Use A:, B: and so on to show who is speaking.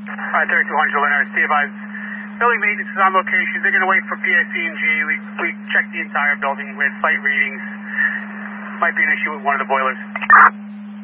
A: 3200 Linares, be advised. Building maintenance is on location. They're going to wait for PSE&G. We checked the entire building. We had site readings. Might be an issue with one of the boilers.